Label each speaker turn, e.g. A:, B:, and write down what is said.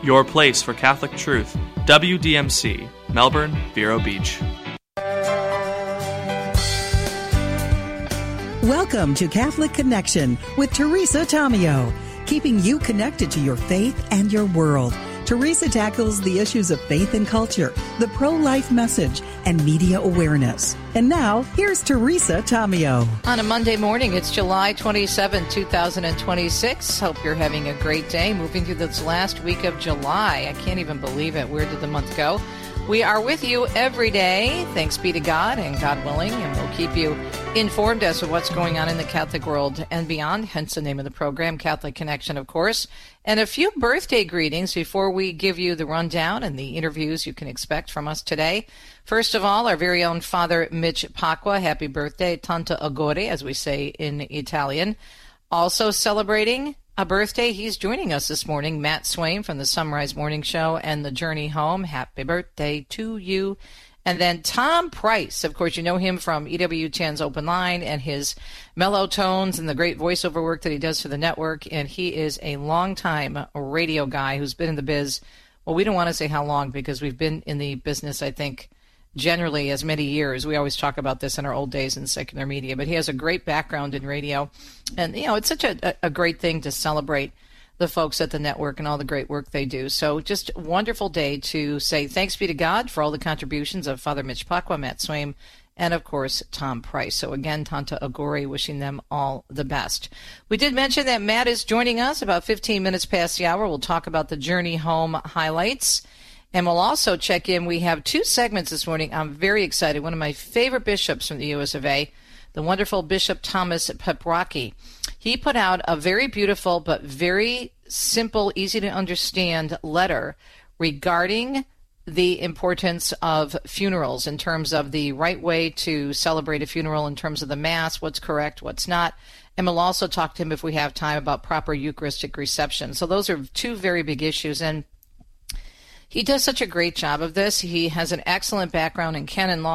A: Your place for Catholic truth. WDMC, Melbourne, Vero Beach.
B: Welcome to Catholic Connection with Teresa Tomeo, keeping you connected to your faith and your world. Teresa tackles the issues of faith and culture, the pro-life message, and media awareness. And now, here's Teresa Tomeo.
C: On a Monday morning, it's July 27, 2026. Hope you're having a great day. Moving through this last week of July. I can't even believe it. Where did the month go? We are with you every day. Thanks be to God and God willing, and we'll keep you informed as to what's going on in the Catholic world and beyond, hence the name of the program, Catholic Connection, of course. And a few birthday greetings before we give you the rundown and the interviews you can expect from us today. First of all, our very own Father Mitch Pacwa. Happy birthday, Tanta Agore, as we say in Italian. Also celebrating a birthday, he's joining us this morning, Matt Swaim from the Sunrise Morning Show and The Journey Home. Happy birthday to you. And then Tom Price, of course, you know him from EWTN's Open Line and his mellow tones and the great voiceover work that he does for the network. And he is a longtime radio guy who's been in the biz. Well, we don't want to say how long because we've been in the business, I think, generally as many years. We always talk about this in our old days in secular media. But he has a great background in radio. And, you know, it's such a great thing to celebrate the folks at the network and all the great work they do. So just a wonderful day to say thanks be to God for all the contributions of Father Mitch Pacwa, Matt Swaim, and, of course, Tom Price. So, again, Tanta Agore, wishing them all the best. We did mention that Matt is joining us about 15 minutes past the hour. We'll talk about the Journey Home highlights, and we'll also check in. We have two segments this morning. I'm very excited. One of my favorite bishops from the U.S. of A., the wonderful Bishop Thomas Peprocki. He put out a very beautiful but very simple, easy to understand letter regarding the importance of funerals in terms of the right way to celebrate a funeral, in terms of the Mass, what's correct, what's not. And we'll also talk to him, if we have time, about proper Eucharistic reception. So those are two very big issues, and he does such a great job of this. He has an excellent background in canon law.